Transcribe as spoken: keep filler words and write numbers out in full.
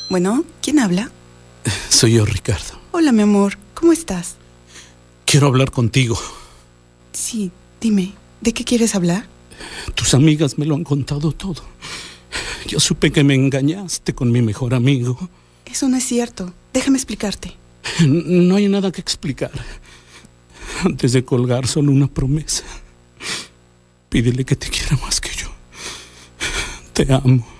Bueno, ¿quién habla? Soy yo, Ricardo. Hola, mi amor. ¿Cómo estás? Quiero hablar contigo. Sí, dime. ¿De qué quieres hablar? Tus amigas me lo han contado todo. Yo supe que me engañaste con mi mejor amigo. Eso no es cierto. Déjame explicarte. No hay nada que explicar. Antes de colgar, solo una promesa. Pídele que te quiera más que yo. Te amo.